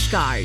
Card.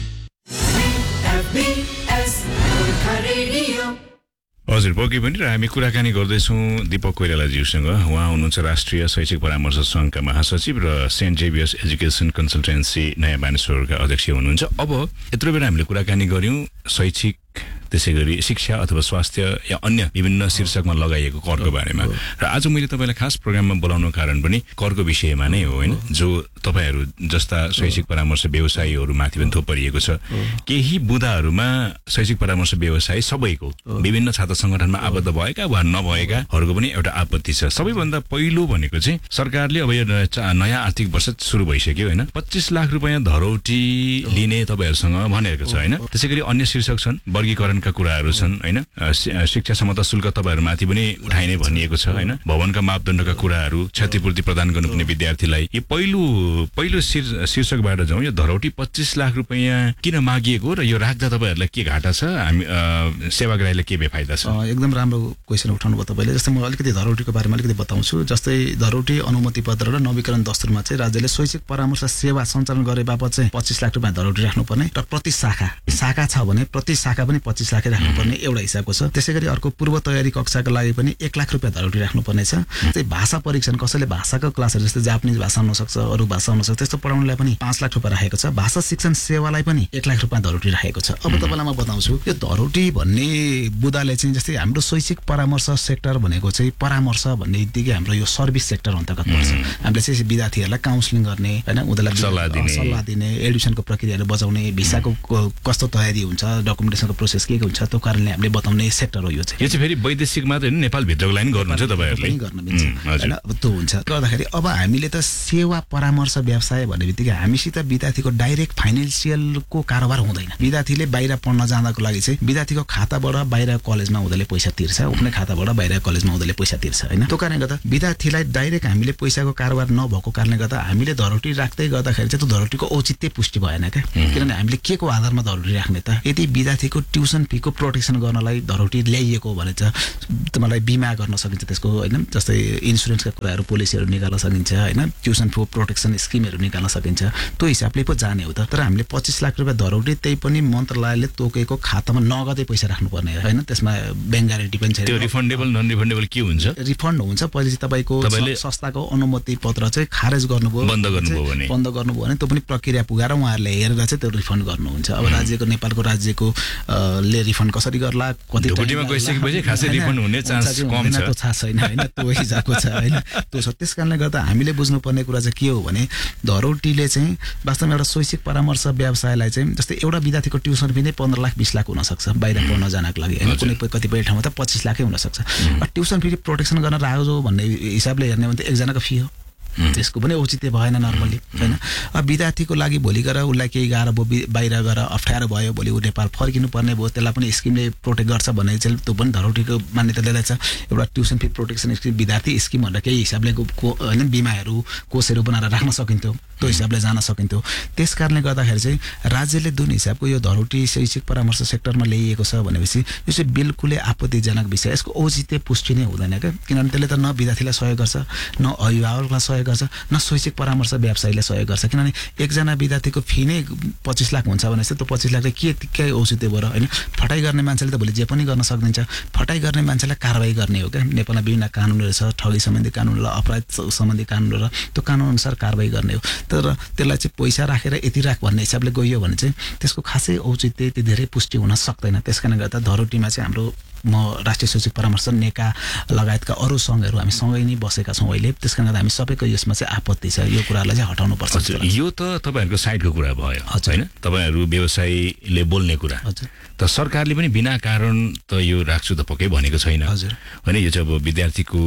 हजुर, पक्कै पनि र हामी कुराकानी गर्दैछौँ दीपक कोइरालाज्यूसँग। उहाँ हुनुहुन्छ राष्ट्रिय शैक्षिक परामर्श सङ्घका महासचिव र सेन्ट जेभियर्स एजुकेसन कन्सल्टेन्सी नयाँ बानेश्वरका अध्यक्ष हुनुहुन्छ। अब यत्रो बेला हामीले कुराकानी गर्यौँ शैक्षिक, त्यसै गरी शिक्षा अथवा स्वास्थ्य या अन्य विभिन्न शीर्षकमा लगाइएको करको बारेमा। र आज मैले तपाईँलाई खास प्रोग्राममा बोलाउनु कारण पनि करको विषयमा नै हो, होइन? जो तपाईँहरू जस्ता शैक्षिक परामर्श व्यवसायीहरूमाथि पनि थोपरिएको छ। केही बुदाहरूमा शैक्षिक परामर्श व्यवसाय सबैको विभिन्न छात्र संगठनमा आबद्ध भएका वा नभएकाहरूको पनि एउटा आपत्ति छ। सबैभन्दा पहिलो भनेको चाहिँ सरकारले अब यो नयाँ आर्थिक वर्ष सुरु भइसक्यो, होइन? 25 लाख रुपियाँ धरौटी लिने तपाईँहरूसँग भनेको छ, होइन? त्यसै गरी अन्य शीर्षक छन्, वर्गीकरणका कुराहरू छन्, होइन? शिक्षा क्षमता शुल्क तपाईँहरूमाथि पनि उठाइने भनिएको छ, होइन? भवनका मापदण्डका कुराहरू, क्षतिपूर्ति प्रदान गर्नुपर्ने विद्यार्थीलाई। यो पहिलो शीर्षकबाट जाउँ। यो धरौटी 25 लाख रुपियाँ किन मागिएको र यो राख्दा तपाईँहरूलाई के घाटा छ, हामी सेवाग्राहीलाई के बेफाइदा छ? एकदम राम्रो क्वेसन उठाउनु भयो तपाईँले। जस्तै म अलिकति धरौटीको बारेमा अलिकति बताउँछु। जस्तै धरौटी अनुमति पत्र र नवीकरण दस्तुरमा चाहिँ राज्यले शैक्षिक परामर्श सेवा सञ्चालन गरे बापत चाहिँ 25 लाख रुपियाँ धरौटी राख्नुपर्ने र प्रति शाखा छ भने प्रति शाखा पनि 25 लाख राख्नुपर्ने एउटा हिसाबको छ। त्यसै गरी अर्को पूर्व तयारी कक्षाको लागि पनि 1 लाख रुपियाँ धरौटी राख्नुपर्ने छ। चाहिँ भाषा परीक्षण, कसैले भाषाको क्लासहरू जस्तै जापानिज भाषा हुनसक्छ, अरू भाषा हुनसक्छ, त्यस्तो पढाउनेलाई पनि 5 लाख रुपियाँ राखेको छ। भाषा शिक्षण सेवालाई पनि 1 लाख रुपियाँ धरौटी राखेको छ। अब तपाईँलाई म बताउँछु यो धरौटी भन्ने बुदाले चाहिँ जस्तै हाम्रो शैक्षिक परामर्श सेक्टर भनेको चाहिँ परामर्श भन्ने बित्तिकै हाम्रो यो सर्भिस सेक्टर अन्तर्गत पर्छ। हामीले चाहिँ विद्यार्थीहरूलाई काउन्सिलिङ गर्ने, होइन, उनीहरूलाई सल्लाह दिने, एडमिसनको प्रक्रियाहरू बचाउने, भिसाको कस्तो तयारी हुन्छ, डकुमेन्टेसनको प्रोसेस के हुन्छ, त्यो कारणले हामीले बताउने सेक्टर हो यो चाहिँ। यो चाहिँ फेरि वैदेशिक मात्रै होइन, नेपालभित्रको लागि गर्नुहुन्छ तपाईँहरूले? गर्न मिल्छ, होइन? त्यो हुन्छ। गर्दाखेरि अब हामीले त सेवा परामर्श व्यवसाय भन्ने बित्तिकै हामीसित विद्यार्थीको डाइरेक्ट फाइनेन्सियलको कारोबार हुँदैन। विद्यार्थीले बाहिर पढ्न जाँदाको लागि चाहिँ विद्यार्थीको खाताबाट बाहिर कलेजमा उनीहरूले पैसा तिर्छ, आफ्नै खाताबाट बाहिर कलेजमा उनीहरूले पैसा तिर्छ, होइन? त्यो कारणले गर्दा विद्यार्थीलाई डाइरेक्ट हामीले पैसाको कारोबार नभएको कारणले गर्दा हामीले धरौटी राख्दै गर्दाखेरि चाहिँ त्यो धरौटीको औचित्य पुष्टि भएन क्या। किनभने हामीले के को आधारमा धरौटी राख्ने त? यदि विद्यार्थीको ट्युसन फीको प्रोटेक्सन गर्नलाई धरौटी ल्याइएको भने चाहिँ मलाई बिमा गर्न सकिन्छ त्यसको, होइन? जस्तै इन्सुरेन्सका कुराहरू, पोलिसीहरू निकाल्न सकिन्छ, होइन? ट्युसन फी प्रोटेक्सन स्किमहरू निकाल्न सकिन्छ। त्यो हिसाबले पो जाने हो त। तर हामीले 25 लाख रुपियाँ धरौटी त्यही पनि मन्त्रालयले तोकेको खातामा नगदै पैसा राख्नुपर्ने, होइन? त्यसमा ब्याङ्क ग्यारेन्टी पनि छैन। त्यो रिफन्डेबल नन रिफन्डेबल के हुन्छ? रिफन्ड हुन्छ। पहिले चाहिँ तपाईँले संस्थाको अनुमति पत्र चाहिँ खारेज गर्नुभयो, बन्द गर्नुभयो भने त्यो पनि प्रक्रिया पुगाएर उहाँहरूले हेरेर चाहिँ त्यो रिफन्ड गर्नुहुन्छ। अब राज्यको, नेपालको राज्यको ले रिफन्ड कसरी गर्ला, कति टाइममा गइसकेपछि खासै रिफन्ड हुने चान्स कम छ। त्यो थाहा छैन, होइन? त्यो हिसाबको छ, होइन? त्यो छ। त्यस कारणले गर्दा हामीले बुझ्नुपर्ने कुरा चाहिँ के हो भने धरौटीले चाहिँ वास्तवमा एउटा शैक्षिक परामर्श व्यवसायलाई चाहिँ जस्तै एउटा विद्यार्थीको ट्युसन फी नै 15 लाख 20 लाख हुनसक्छ बाहिर पढ्न जानको लागि, होइन? कुनै कतिपय ठाउँमा त 25 लाखै हुनसक्छ। ट्युसन फी प्रोटेक्सन गर्न राख्यो भन्ने हिसाबले हेर्ने भने त एकजनाको फी हो, त्यसको पनि औचित्य भएन नर्मली, होइन? अब विद्यार्थीको लागि भोलि गएर उसलाई केही गाह्रो भयो, बाहिर गएर अप्ठ्यारो भयो, भोलि ऊ नेपाल फर्किनु पर्ने भयो, त्यसलाई पनि स्किमले प्रोटेक्ट गर्छ भन्ने चाहिँ त्यो पनि धरौटीको मान्यता दिँदैछ। एउटा ट्युसन फी प्रोटेक्सन स्किम, विद्यार्थी स्किम भनेर केही हिसाबले होइन बिमाहरू कोषहरू बनाएर राख्न सकिन्थ्यो, त्यो हिसाबले जान सकिन्थ्यो। त्यस कारणले गर्दाखेरि चाहिँ राज्यले जुन हिसाबको यो धरौटी शैक्षिक परामर्श सेक्टरमा ल्याइएको छ भनेपछि यो चाहिँ बिल्कुलै आपत्तिजनक विषय। यसको औचित्य पुष्टि नै हुँदैन क्या। किनभने त्यसले त न विद्यार्थीलाई सहयोग गर्छ, न अभिभावकलाई सहयोग गर्छ, न शैक्षिक परामर्श व्यवसायीले सहयोग गर्छ। किनभने एकजना विद्यार्थीको फी नै 25 लाख हुन्छ भने चाहिँ त्यो 25 लाखले के औचित्य भयो र, होइन? फटाइ गर्ने मान्छेले त भोलि जे पनि गर्न सकिन्छ। फटाइ गर्ने मान्छेलाई कारबाही गर्ने हो क्या। नेपालमा विभिन्न कानुनहरू छ, ठगी सम्बन्धी कानुन र अपराध सम्बन्धी कानुन र त्यो कानुन अनुसार कारबाही गर्ने हो। तर त्यसलाई चाहिँ पैसा राखेर यति राख भन्ने हिसाबले गइयो भने चाहिँ त्यसको खासै औचित्य त्यति धेरै पुष्टि हुन सक्दैन। त्यस कारणले गर्दा धरौटीमा चाहिँ हाम्रो राष्ट्रिय शैक्षिक परामर्श नेका लगायतका अरू सङ्घहरू हामी सँगै नै बसेका छौँ अहिले। त्यस कारणले गर्दा हामी सबैको यसमा चाहिँ आपत्ति छ। यो कुरालाई चाहिँ हटाउनु पर्छ। यो त तपाईँहरूको साइडको कुरा भयो, होइन? तपाईँहरू व्यवसायीले बोल्ने कुरा। त सरकारले पनि बिना कारण त यो राख्छु त पक्कै भनेको छैन, होइन? यो चाहिँ अब विद्यार्थीको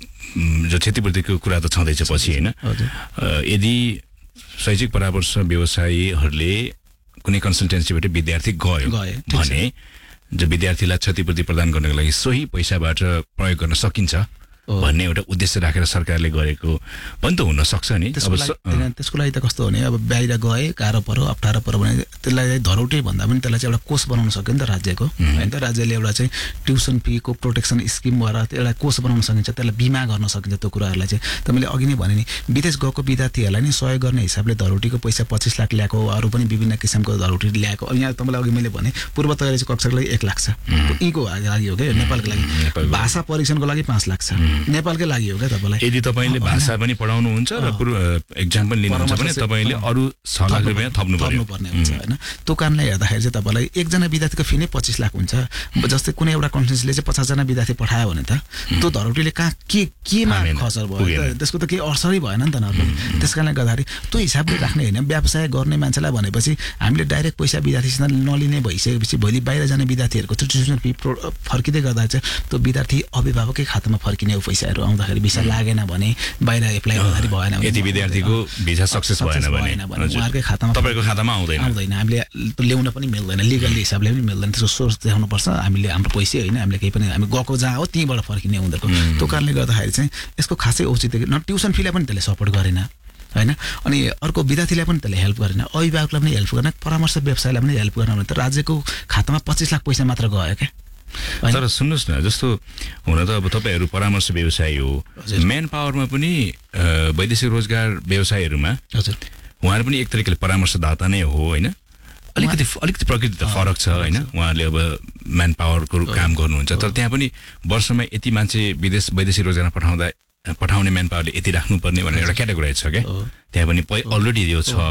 जो क्षतिपूर्तिको कुरा त छँदैछ पछि, होइन? यदि शैक्षिक परामर्श व्यवसायीहरूले कुनै कन्सल्टेन्सीबाट विद्यार्थी गयो भने जो विद्यार्थीलाई क्षतिपूर्ति प्रदान गर्नको लागि सोही पैसाबाट प्रयोग गर्न सकिन्छ भन्ने एउटा उद्देश्य राखेर सरकारले गरेको पनि त हुन सक्छ नि। त्यसको लागि त कस्तो हो भने अब बाहिर गए गाह्रो पर्यो अप्ठ्यारो पर्यो भने त्यसलाई धरौटे भन्दा पनि त्यसलाई चाहिँ एउटा कोष बनाउन सक्यो नि त राज्यको होइन त। राज्यले एउटा चाहिँ ट्युसन फीको प्रोटेक्सन स्किमबाट एउटा कोष बनाउन सकिन्छ, त्यसलाई बिमा गर्न सकिन्छ। त्यो कुराहरूलाई चाहिँ त मैले अघि नै भने नि विदेश गएको विद्यार्थीहरूलाई नि सहयोग गर्ने हिसाबले धरौटीको पैसा 25 लाख ल्याएको, अरू पनि विभिन्न किसिमको धरौटी ल्याएको। यहाँ तपाईँलाई अघि मैले भने पूर्व तयारी चाहिँ कक्षाको लागि 1 लाख छ, यीको लागि हो क्या, नेपालको लागि। भाषा परीक्षणको लागि 5 लाख छ, नेपालकै लागि हो क्या तपाईँलाई। यदि तपाईँले भाषा पनि पढाउनुहुन्छ र एक्जाम पनि लिनुहुन्छ भने तपाईँले अरू 6 लाख रुपियाँ थप्नुपर्ने हुन्छ होइन। त्यो कारणले हेर्दाखेरि चाहिँ तपाईँलाई एकजना विद्यार्थीको फी नै 25 लाख हुन्छ। जस्तै कुनै एउटा कन्फरेन्सले चाहिँ 50 जना विद्यार्थी पठायो भने त त्यो धरौटीले कहाँ केमा खर्च भयो, त्यसको त केही असरै भएन नि त नर्मली। त्यस कारणले गर्दाखेरि त्यो हिसाबले राख्ने होइन। व्यवसाय गर्ने मान्छेलाई भनेपछि हामीले डाइरेक्ट पैसा विद्यार्थीसँग नलिने भइसकेपछि भोलि बाहिर जाने विद्यार्थीहरूको चाहिँ ट्युसन फी फर्किँदै गर्दा चाहिँ त्यो विद्यार्थी अभिभावककै खातामा फर्किने हो। पैसाहरू आउँदाखेरि भिसा लागेन भने बाहिर एप्लाई गर्दाखेरि भएन, यदि विद्यार्थीको भिसा सक्सेस भएन भने उहाँहरूकै खातामा तपाईँको खातामा आउँदैन। हामीले ल्याउन पनि मिल्दैन, लिगल्ली हिसाबले पनि मिल्दैन। त्यसको सोर्स देखाउनुपर्छ हामीले, हाम्रो पैसै होइन, हामीले केही पनि हामी गएको जहाँ हो त्यहीँबाट फर्किने उनीहरूको। त्यो कारणले गर्दाखेरि चाहिँ यसको खासै औचित्य न ट्युसन फीलाई पनि त्यसले सपोर्ट गरेन होइन। अनि अर्को विद्यार्थीलाई पनि त्यसले हेल्प गरेन, अभिभावकलाई पनि हेल्प गरेन, परामर्श व्यवसायलाई पनि हेल्प गरेन भने त राज्यको खातामा 25 लाख पैसा मात्र गयो क्या। तर सुन्नुहोस् न, जस्तो हुन त अब तपाईँहरू परामर्श व्यवसाय हो, म्यान पावरमा पनि वैदेशिक रोजगार व्यवसायहरूमा हजुर उहाँहरू पनि एक तरिकाले परामर्शदाता नै हो होइन। अलिकति प्रकृति त फरक छ होइन। उहाँहरूले अब म्यान पावरको काम गर्नुहुन्छ, तर त्यहाँ पनि वर्षमा यति मान्छे वैदेशिक रोजगारमा पठाउने म्यान पावरले यति राख्नुपर्ने भनेर एउटा क्याटेगोराइज छ क्या। त्यहाँ पनि अलरेडी यो छ।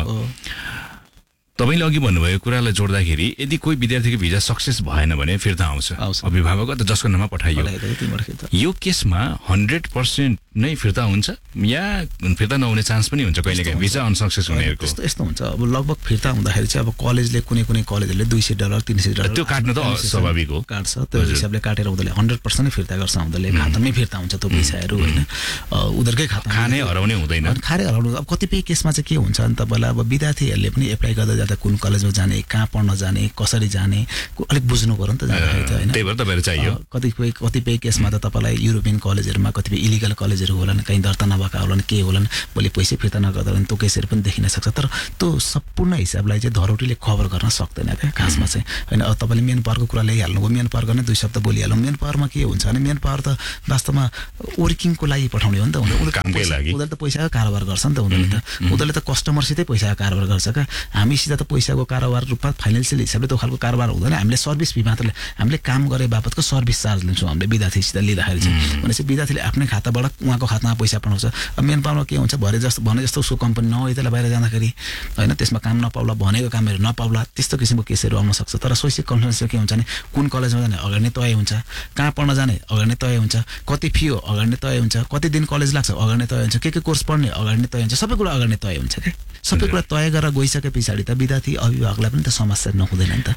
तपाईँले अघि भन्नुभएको कुरालाई जोड्दाखेरि यदि कोही विद्यार्थीको भिजा सक्सेस भएन भने फिर्ता आउँछ अभिभावक त जसको नाममा पठाइयो। यो केसमा 100% नै फिर्ता हुन्छ या फिर्ता नहुने चान्स पनि हुन्छ कहिलेकाहीँ भिजा अनसक्सेस हुनेहरूको? यस्तो हुन्छ अब लगभग फिर्ता हुँदाखेरि चाहिँ अब कलेजले कुनै कलेजहरूले $200 $300 त्यो काट्नु त स्वाभाविक हो, काट्छ। त्यो हिसाबले काटेर उनीहरूले 100% नै फिर्ता गर्छ, उनीहरूले खातामै फिर्ता हुन्छ त्यो पैसाहरू होइन। उनीहरूकै खाता खाने हराउने हुँदैन, खाने हराउनु। अब कतिपय केसमा चाहिँ के हुन्छ भने तपाईँलाई अब विद्यार्थीहरूले पनि एप्लाई गर्दा जाँदा कुन कलेजमा जाने, कहाँ पढ्न जाने, कसरी जाने अलिक बुझ्नु पर्यो नि त जाँदाखेरि त होइन। त्यही भएर तपाईँहरू चाहियो। कतिपय केसमा त तपाईँलाई युरोपियन कलेजहरूमा कतिपय इलिगल कलेजहरू होलान्, कहीँ दर्ता नभएका होलान्, के होलान्, भोलि पैसै फिर्ता नगर्दा भने त्यो केसहरू पनि देखिन सक्छ। तर त्यो सम्पूर्ण हिसाबलाई चाहिँ धरौटीले कभर गर्न सक्दैन क्या खासमा चाहिँ होइन। अब तपाईँले मेन पावरको कुरा ल्याइहाल्नुभयो, मेन पावर गर्ने 2 शब्द बोलिहाल्नु। मेन पावरमा के हुन्छ भने मेन पावर त वास्तवमा वर्किङको लागि पठाउने हो नि त, उनीहरूले त पैसाको कारोबार गर्छ नि त। उनीहरूले त कस्टमरसितै पैसाको कारोबार गर्छ क्या। हामीसित त पैसाको कारोबार रूपमा फाइनेन्सियल हिसाबले त्यो खालको कारोबार हुँदैन। हामीले सर्भिस फी मात्र हामीले काम गरे बापतको सर्भिस चार्ज लिन्छौँ हामीले विद्यार्थीसित लिँदाखेरि चाहिँ। भनेपछि विद्यार्थीले आफ्नै खाताबाट उहाँको खातामा पैसा पठाउँछ। अब मेन पावरमा के हुन्छ भने जस्तो उसको कम्पनी नहोइ त्यसलाई बाहिर जाँदाखेरि होइन, त्यसमा काम नपाउला, भनेको कामहरू नपाउला, त्यस्तो किसिमको केसहरू आउन सक्छ। तर शैक्षिक कन्फरेन्समा के हुन्छ भने कुन कलेजमा जाने अगाडि नै तय हुन्छ, कहाँ पढ्न जाने अगाडि नै तय हुन्छ, कति फी हो अगाडि नै तय हुन्छ, कति दिन कलेज लाग्छ अगाडि नै तय हुन्छ, के कोर्स पढ्ने अगाडि नै तय हुन्छ, सबै कुरा अगाडि नै तय हुन्छ क्या। सबै कुरा तय गरेर गइसके पछाडि त विद्यार्थी अभिभावकलाई पनि त समस्या नहुँदैन नि त।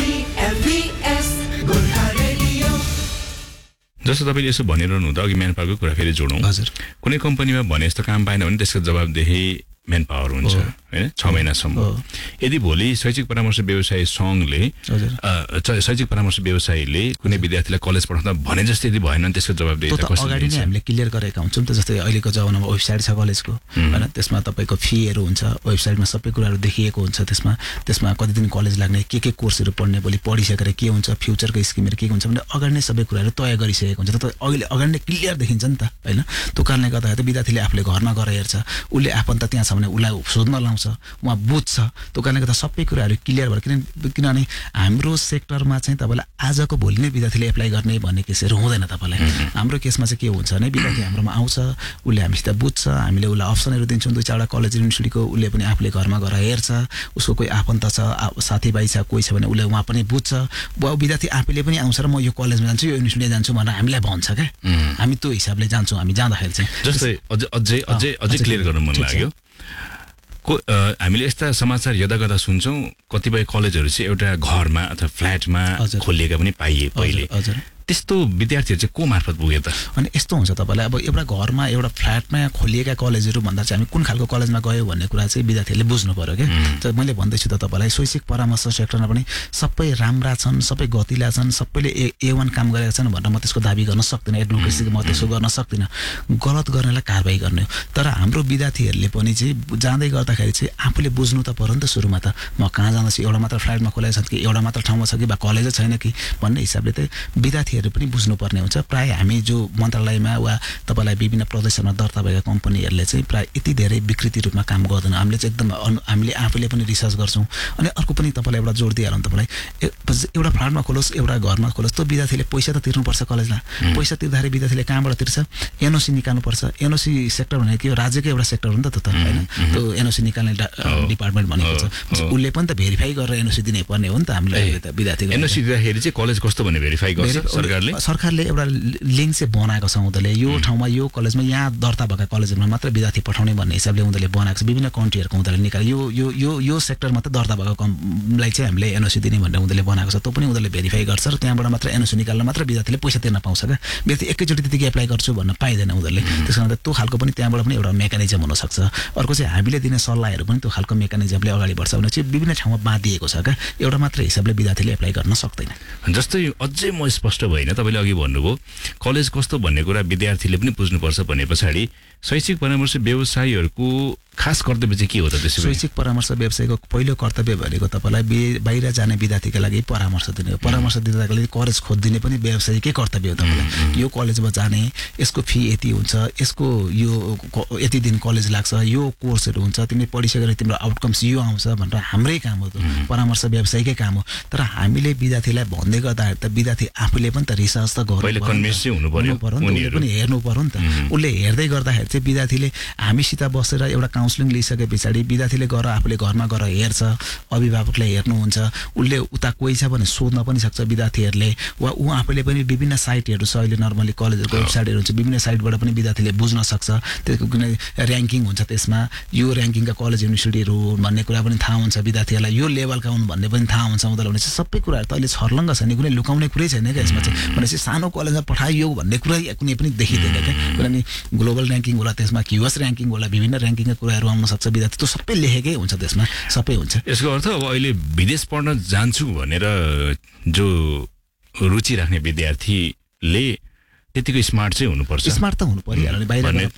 जस्तो तपाईँले यसो भनिरहनु हुँदा अघि म्यान पावरको कुरा फेरि जोडौँ। हजुर कुनै कम्पनीमा भने जस्तो काम पाएन भने त्यसको जवाबदेही म्यान पावर हुन्छ होइन 6 महिनासम्म। यदि भोलि शैक्षिक परामर्श व्यवसाय सङ्घले शैक्षिक परामर्श व्यवसायीले कुनै विद्यार्थीलाई कलेज पठाउँदा भने जस्तो यदि भएन त्यसको जवाबदेही त अगाडि नै हामीले क्लियर गरेका हुन्छौँ त। जस्तै अहिलेको जमानामा वेबसाइट छ कलेजको होइन, त्यसमा तपाईँको फीहरू हुन्छ, वेबसाइटमा सबै कुराहरू देखिएको हुन्छ। त्यसमा कति दिन कलेज लाग्ने, के कोर्सहरू पढ्ने, भोलि पढिसकेर के हुन्छ, फ्युचरको स्किमहरू के हुन्छ भने अगाडि नै सबै कुराहरू तय गरिसकेको हुन्छ। त अहिले अगाडि नै क्लियर देखिन्छ नि त होइन। त्यो कारणले गर्दाखेरि विद्यार्थीले आफूले घर नगएर हेर्छ, उसले आफन्त त्यहाँ छ भने उसलाई सोध्न लाउँछ, उहाँ बुझ्छ। त्यो कारणले गर्दा सबै कुराहरू क्लियर भयो। किनभने हाम्रो सेक्टरमा चाहिँ तपाईँलाई आजको भोलि नै विद्यार्थीले एप्लाई गर्ने भन्ने केसहरू हुँदैन तपाईँलाई। हाम्रो केसमा चाहिँ के हुन्छ भने विद्यार्थी हाम्रोमा आउँछ, उसले हामीसित बुझ्छ, हामीले उसलाई अप्सनहरू दिन्छौँ 2-4वटा कलेज युनिभर्सिटीको, उसले पनि आफूले घरमा गएर हेर्छ, उसको कोही आफन्त छ, साथीभाइ छ, कोही छ भने उसले उहाँ पनि बुझ्छ। विद्यार्थी आफैले पनि आउँछ र म यो कलेजमा जान्छु, यो युनिभर्सिटीमा जान्छु भनेर हामीलाई भन्छ क्या। हामी त्यो हिसाबले जान्छौँ। हामी जाँदाखेरि चाहिँ जस्तै अझै क्लियर गर्नु मन लाग्यो। हामीले यस्ता समाचार यदाकदा सुन्छौँ, कतिपय कलेजहरू चाहिँ एउटा घरमा अथवा फ्ल्याटमा खोलिएका पनि पाइए पहिले। त्यस्तो विद्यार्थीहरू चाहिँ को मार्फत पुगे त? अनि यस्तो हुन्छ तपाईँलाई अब एउटा घरमा एउटा फ्ल्याटमा खोलिएका कलेजहरू भन्दा चाहिँ हामी कुन खालको कलेजमा गयो भन्ने कुरा चाहिँ विद्यार्थीहरूले बुझ्नु पर्यो क्या। मैले भन्दैछु त तपाईँलाई शैक्षिक परामर्श सेक्टरमा पनि सबै राम्रा छन्, सबै गतिला छन्, सबैले A1 काम गरेका छन् भनेर म त्यसको दाबी गर्न सक्दिनँ। एडभोकेसीको म त्यसो गर्न सक्दिनँ। गलत गर्नेलाई कारबाही गर्ने हो। तर हाम्रो विद्यार्थीहरूले पनि चाहिँ जाँदै गर्दाखेरि चाहिँ आफूले बुझ्नु त पर्यो नि त सुरुमा त। म कहाँ जाँदैछु, एउटा मात्र फ्ल्याटमा खोलेको छ कि एउटा मात्र ठाउँमा छ कि बा कलेजै छैन कि भन्ने हिसाबले चाहिँ विद्यार्थीहरू पनि बुझ्नुपर्ने हुन्छ। प्रायः हामी जो मन्त्रालयमा वा तपाईँलाई विभिन्न प्रदेशहरूमा दर्ता भएका कम्पनीहरूले चाहिँ प्रायः यति धेरै विकृति रूपमा काम गर्दैन। हामीले चाहिँ एकदम हामीले आफूले पनि रिसर्च गर्छौँ। अनि अर्को पनि तपाईँलाई एउटा जोड दिइहालौँ, तपाईँलाई एउटा फ्ल्याटमा खोलोस् एउटा घरमा खोलोस् त्यो विद्यार्थीले पैसा त तिर्नुपर्छ कलेजलाई। पैसा तिर्दाखेरि विद्यार्थीले कहाँबाट तिर्छ? एनओसी निकाल्नुपर्छ। एनओसी सेक्टर भनेको के हो? राज्यकै एउटा सेक्टर हो नि त होइन? त्यो एनओसी निकाल्ने डिपार्टमेन्ट भनेको छ। उसले पनि त भेरिफाई गरेर एनओसी दिनै पर्ने हो नि त हामीले त विद्यार्थी। एनओसी दिँदाखेरि चाहिँ कलेज कस्तो भन्ने भेरिफाई गर्छ सरकारले एउटा लिङ्क चाहिँ बनाएको छ। उनीहरूले यो ठाउँमा यो कलेजमा यहाँ दर्ता भएका कलेजहरूमा मात्र विद्यार्थी पठाउने भन्ने हिसाबले उनीहरूले बनाएको छ। विभिन्न कन्ट्रीहरूको उनीहरूले निकाले यो सेक्टरमा त दर्ता भएको कमलाई चाहिँ हामीले एनओसी दिने भनेर उनीहरूले बनाएको छ। त्यो पनि उनीहरूले भेरिफाई गर्छ र त्यहाँबाट मात्र एनओसी निकाल्न मात्र विद्यार्थीले पैसा तिर्न पाउँछ क्या। विद्यार्थी एकैचोटि त्यतिकै एप्लाई गर्छु भन्न पाइँदैन उनीहरूले। त्यस कारण त्यो खालको पनि त्यहाँबाट पनि एउटा मेकानिजम हुनसक्छ। अर्को चाहिँ हामीले दिने सल्लाहहरू पनि त्यो खालको मेकानिजमले अगाडि बढ्छ भने चाहिँ विभिन्न ठाउँमा बाँधिएको छ क्या। एउटा मात्र हिसाबले विद्यार्थीले एप्लाई गर्न सक्दैन। जस्तै अझै म स्पष्ट भएन, तपाईँले अघि भन्नुभयो कलेज कस्तो भन्ने कुरा विद्यार्थीले पनि बुझ्नुपर्छ भने पछाडि शैक्षिक परामर्श व्यवसायीहरूको खास कर्तव्य चाहिँ के हो त? त्यसो शैक्षिक परामर्श व्यवसायको पहिलो कर्तव्य भनेको तपाईँलाई बाहिर जाने विद्यार्थीका लागि परामर्श दिने हो। परामर्श दिँदाको लागि कलेज खोजिदिने पनि व्यवसायिकै कर्तव्य हो तपाईँलाई। यो कलेजमा जाने, यसको फी यति हुन्छ, यसको यो यति दिन कलेज लाग्छ, यो कोर्सहरू हुन्छ, तिमीले पढिसकेर तिम्रो आउटकम्स यो आउँछ भनेर हाम्रै काम हो। परामर्श व्यवसायिकै काम हो। तर हामीले विद्यार्थीलाई भन्दै गर्दाखेरि त विद्यार्थी आफूले पनि त रिसर्च त गर्नु पर्यो, उसले पनि हेर्नु पर्यो नि त। उसले हेर्दै गर्दाखेरि चाहिँ विद्यार्थीले हामीसित बसेर एउटा काउन्सिलिङ लिइसके पछाडि विद्यार्थीले गएर आफूले घरमा गएर हेर्छ, अभिभावकले हेर्नुहुन्छ, उसले उता कोही छ भने सोध्न पनि सक्छ विद्यार्थीहरूले। वा ऊ आफूले पनि विभिन्न साइटहरू छ अहिले नर्मली कलेजहरूको वेबसाइटहरू हुन्छ, विभिन्न साइटबाट पनि विद्यार्थीले बुझ्न सक्छ। त्यसको कुनै ऱ्याङ्किङ हुन्छ, त्यसमा यो ऱ्याङ्किङका कलेज युनिभर्सिटीहरू भन्ने कुरा पनि थाहा हुन्छ विद्यार्थीहरूलाई। यो लेभलका हुन् भन्ने पनि थाहा हुन्छ उनीहरूलाई। भनेपछि सबै कुराहरू त अहिले छर्लङ्ग छ नि, कुनै लुकाउने कुरै छैन क्या यसमा चाहिँ। भनेपछि सानो कलेजमा पठाइयो भन्ने कुरा कुनै पनि देखिँदैन क्या। किनभने ग्लोबल ऱ्याङ्किङ होला, त्यसमा क्युएस ऱ्याङ्किङ होला, विभिन्न ऱ्याङ्किङका कुराहरू आउन सक्छ विद्यार्थी। त्यो सबै लेखेकै हुन्छ त्यसमा, सबै हुन्छ। यसको अर्थ अब अहिले विदेश पढ्न जान्छु भनेर जो रुचि राख्ने विद्यार्थीले त्यतिको स्मार्ट चाहिँ हुनुपर्छ। स्मार्ट त हुनु परिहाल्यो नि। बाहिर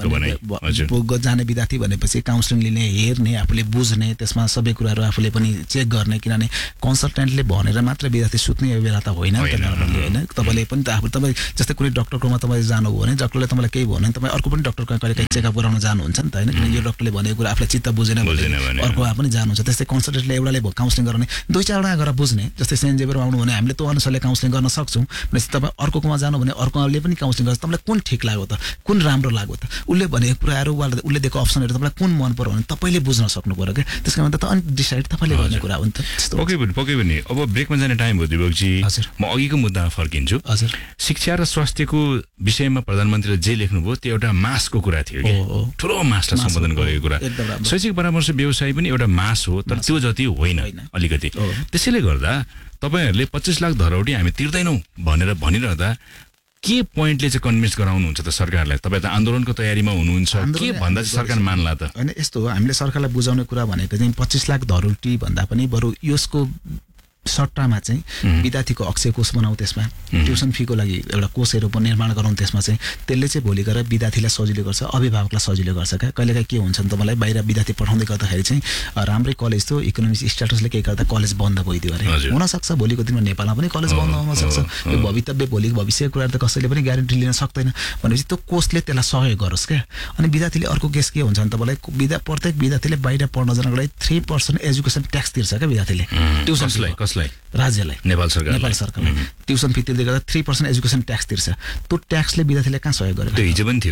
पढ्ने जाने विद्यार्थी भनेपछि काउन्सिलिङ लिने, हेर्ने, आफूले बुझ्ने, त्यसमा सबै कुराहरू आफूले पनि चेक गर्ने। किनभने कन्सल्टेन्टले भनेर मात्र विद्यार्थी सुत्ने बेला त होइन नि त नर्मली होइन। तपाईँले पनि त आफू तपाईँ जस्तै कुनै डक्टरकोमा तपाईँ जानुभयो भने डक्टरले तपाईँलाई केही भन्यो भने तपाईँ अर्को पनि डक्टरको कहिले काहीँ चेकअप गराउन जानुहुन्छ नि त होइन। किनकि यो डक्टरले भनेको कुरा आफूलाई चित्त बुझेन भने अर्कोमा पनि जानुहुन्छ। त्यस्तै कन्सल्टेन्टले एउटाले काउन्सिलिङ गराउने, दुई चारवटा गएर बुझ्ने। जस्तै सेन्ट जेभियरमा आउनु भने हामीले त्यो अनुसारले काउन्सिलिङ गर्न सक्छौँ। भनेपछि तपाईँ अर्कोमा जानु भने अर्कोले पनि काउन्सिलिङ गर्छ। तपाईँलाई कुन ठिक लाग्यो त, कुन राम्रो लाग्यो त, उसले भनेको कुराहरू वा उसले दिएको अप्सनहरू तपाईँलाई कुन मन पर्यो भने तपाईँले बुझ्न सक्नु पर्यो क्या। त्यस कारण त अनडिसाइड तपाईँले गर्ने कुरा हो नि त। पक्कै पनि अब ब्रेकमा जाने टाइम हो दिपकजी। म अघिको मुद्दामा फर्किन्छु। हजुर, शिक्षा र स्वास्थ्यको विषयमा प्रधानमन्त्रीले जे लेख्नुभयो त्यो एउटा मासको कुरा थियो कि ठुलो मासलाई सम्बोधन गरेको कुरा। शैक्षिक परामर्श व्यवसाय पनि एउटा मास हो, तर त्यो जति होइन अलिकति। त्यसैले गर्दा तपाईँहरूले 25 लाख धरौटी हामी तिर्दैनौँ भनेर भनिरहँदा के पोइन्टले चाहिँ कन्भिन्स गराउनुहुन्छ त सरकारलाई? तपाईँ त आन्दोलनको तयारीमा हुनुहुन्छ, के भन्दा चाहिँ सरकार मान्ला त? होइन, यस्तो हो, हामीले सरकारलाई बुझाउने कुरा भनेको चाहिँ 25 लाख धरौटी भन्दा पनि बरु यसको सट्टामा चाहिँ विद्यार्थीको अक्षय कोष बनाऊ, त्यसमा ट्युसन फीको लागि एउटा कोषहरू निर्माण गराउनु। त्यसमा चाहिँ त्यसले चाहिँ भोलि गएर विद्यार्थीलाई सजिलो गर्छ, अभिभावकलाई सजिलो गर्छ क्या। कहिलेकाहीँ के हुन्छ नि तपाईँलाई बाहिर विद्यार्थी पठाउँदै गर्दाखेरि चाहिँ राम्रै कलेज थियो, इकोनोमिक स्ट्याटसले केही गर्दा कलेज बन्द भइदियो अरे। हुनसक्छ भोलिको दिनमा नेपालमा पनि कलेज बन्द हुनसक्छ। त्यो भविष्यको कुराहरू त कसैले पनि ग्यारेन्टी लिन सक्दैन। भनेपछि त्यो कोषले त्यसलाई सहयोग गरोस् क्या। अनि विद्यार्थीले अर्को केस के हुन्छ भने तपाईँलाई प्रत्येक विद्यार्थीले बाहिर पढ्न जानको लागि 3% एजुकेसन ट्याक्स तिर्छ क्या विद्यार्थीले। ट्युसन राज्यलाई, नेपाल सरकारले ट्युसन फी तिर्दै गर्दा 3% एजुकेसन ट्याक्स तिर्छ। त्यो ट्याक्सले विद्यार्थीले कहाँ सहयोग गर्यो? त्यो हिजो पनि थियो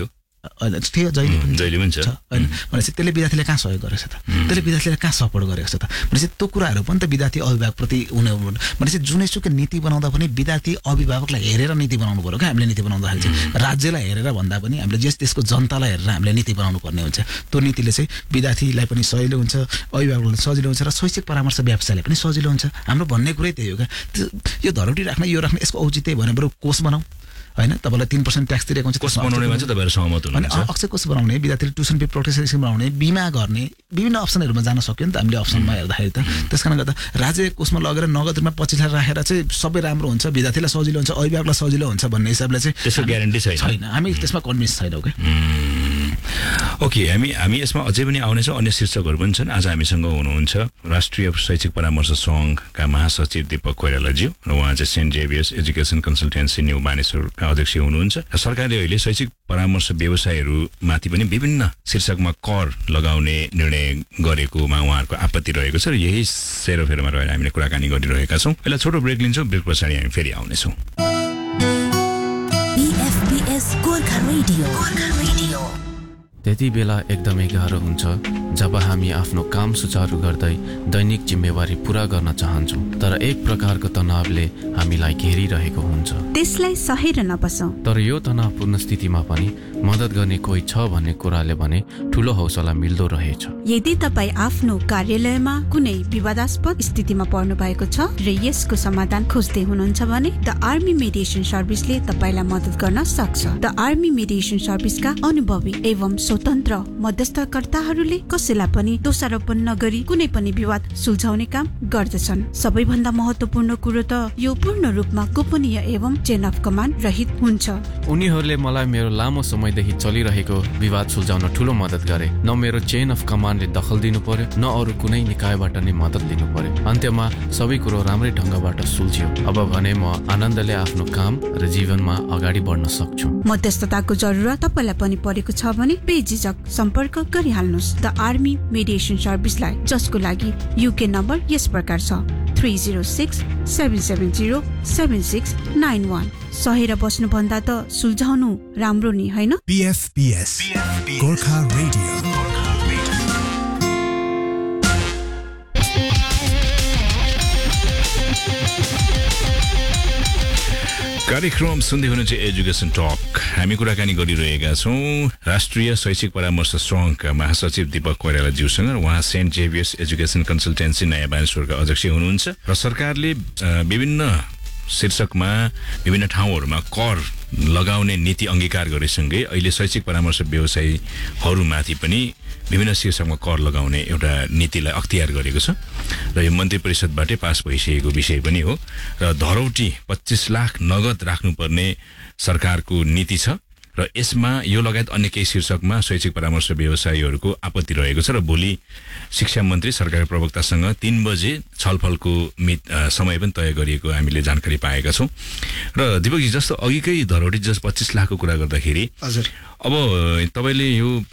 थियो जहिले पनि छ हैन भनेपछि त्यसले विद्यार्थीले कहाँ सहयोग गरेको छ त त्यसले विद्यार्थीलाई कहाँ सपोर्ट गरेको छ त भनेपछि त्यो कुराहरू पनि त विद्यार्थी अभिभावकप्रति हुने भनेपछि जुनैसुकै नीति बनाउँदा पनि विद्यार्थी अभिभावकलाई हेरेर नीति बनाउनु पर्यो क्या हामीले नीति बनाउँदाखेरि चाहिँ राज्यलाई हेरेर भन्दा पनि हामीले देशको जनतालाई हेरेर हामीले नीति बनाउनु पर्ने हुन्छ त्यो नीतिले चाहिँ विद्यार्थीलाई पनि सजिलो हुन्छ अभिभावकलाई सजिलो हुन्छ र शैक्षिक परामर्श व्यवसायलाई पनि सजिलो हुन्छ हाम्रो भन्ने कुरै त्यही हो क्या यो धरोटी राख्न यो राख्ने यसको औचित्य भने बरु कोष बनाऊ हैन तपाईलाई 3% ट्याक्स तिरेको हुन्छ कोष बनाउनेमा चाहिँ तपाईहरु सहमत हुनुहुन्छ अनि अक्षय कोष बनाउने विद्यार्थीले ट्युसन फी प्रोटेक्सन स्किम बनाउने बीमा गर्ने विभिन्न अप्सनहरुमा जान सक्यो नि त हामीले अप्सनमा हेर्दाखेरि त त्यसकारण गर्दा राज्य कोषमा लगेर नगद रूपमा 25 लाख राखेर चाहिँ सबै राम्रो हुन्छ विद्यार्थीलाई सजिलो हुन्छ अभिभावकलाई सजिलो हुन्छ भन्ने हिसाबले चाहिँ त्यसको ग्यारेन्टी छैन हामी त्यसमा कन्भिन्स छैनौं के ओके हामी यसमा अझै पनि आउने छौं अन्य शीर्षकहरु पनि छन् आज हामीसँग हुनुहुन्छ राष्ट्रिय शैक्षिक परामर्श संघका महासचिव दीपक कोइरालाज्यू र उहाँ चाहिँ saint Xavier's education consultancy new बानेश्वरका अध्यक्ष हुनुहुन्छ सरकारले अहिले शैक्षिक परामर्श व्यवसायहरू माथि पनि विभिन्न शीर्षकमा कर लगाउने निर्णय गरेकोमा उहाँहरुको आपत्ति रहेको छ र यही सेरोफेरोमा रहेर हामीले कुराकानी गरिरहेका छौं पहिला छोटो ब्रेक लिन्छौं ब्रेक पछाडी हामी फेरि आउने छौं BFBS गोर्खा रेडियो त्यति बेला एकदमै गाह्रो हुन्छ जब हामी आफ्नो काम सुचारू गर्दै दैनिक जिम्मेवारी पूरा गर्न चाहन्छौं तर एक प्रकारको तनावले हामीलाई घेरिरहेको हुन्छ त्यसलाई सहेर नबसौं तर यो तनावपूर्ण स्थितिमा पनि मद्दत गर्ने कोही छ भन्ने कुराले भने ठूलो हौसला मिल्दो रहेछ यदि तपाई आफ्नो कार्यालयमा कुनै विवादास्पद स्थितिमा पर्नु भएको छ र यसको समाधान खोज्दै हुनुहुन्छ भने द आर्मी मेडिएसन सर्भिसले तपाईलाई मद्दत गर्न सक्छ द आर्मी मेडिएसन सर्भिसका अनुभवी एवं स्वतन्त्र मध्यस्थकर्ताहरूले कसैलाई पनि दोषारोपण नगरी कुनै पनि विवाद सुल्झाउने काम गर्दछन् सबैभन्दा महत्त्वपूर्ण कुरो त यो पूर्ण रूपमा गोपनीय एवं चेन अफ कमान्ड रहित हुन्छ उनीहरूले मलाई मेरो लामो समयदेखि चलिरहेको विवाद सुल्झाउन ठूलो मद्दत गरे न मेरो चेन अफ कमान्डले दखल दिनु पर्यो न अरू कुनै निकायबाट नै मद्दत लिनु पर्यो अन्त्यमा सबै कुरो राम्रै ढंगबाट सुल्झ्यो अब भने म आनन्दले आफ्नो काम र जीवनमा अगाडि बढ्न सक्छु मध्यस्थताको जरुरत तपाईलाई पनि परेको छ भने बेझिझक सम्पर्क गरिहाल्नुस् द आर्मी मेडिएसन सर्भिसलाई जसको लागि युके नम्बर यस प्रकार छ 3067707691 सहेर बस्नु भन्दा त सुल्झाउनु राम्रो नि हैन BFBS गोर्खा रेडियो कार्यक्रम सुन्दै हुनुहुन्छ एजुकेसन टक हामी कुराकानी गरिरहेका छौं राष्ट्रिय शैक्षिक परामर्श संघका महासचिव दीपक कोइरालाज्यूसँग उहाँ सेन्ट जेभियर्स एजुकेसन कन्सल्टेन्सी नयाँ बानेश्वरका अध्यक्ष हुनुहुन्छ र सरकारले विभिन्न शीर्षकमा विभिन्न ठाउँहरुमा कर लगाउने नीति अंगीकार गरेसँगै अहिले शैक्षिक परामर्श व्यवसायीहरुमाथि पनि विभिन्न शीर्षकमा कर लगाउने एउटा नीतिलाई अख्तियार गरेको छ र यो मन्त्री परिषदबाटै पास भइसकेको विषय पनि हो र धरौटी 25 लाख नगद राख्नुपर्ने सरकारको नीति छ र यसमा यो लगायत अन्य केही शीर्षकमा शैक्षिक परामर्श व्यवसायीहरुको आपत्ति रहेको छ र भोलि शिक्षा मन्त्री सरकारी प्रवक्तासँग 3 बजे छलफलको समय पनि तय गरिएको हामीले जानकारी पाएका छौं र दीपकजी जस्तो अघिकै धरौटी जस 25 लाखको कुरा गर्दाखेरि हजुर अब तपाईले यो